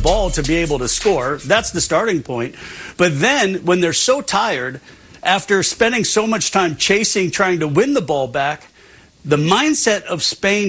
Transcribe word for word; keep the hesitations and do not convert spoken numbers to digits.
ball to be able to score. That's the starting point. But then when they're so tired, after spending so much time chasing, trying to win the ball back, the mindset of Spain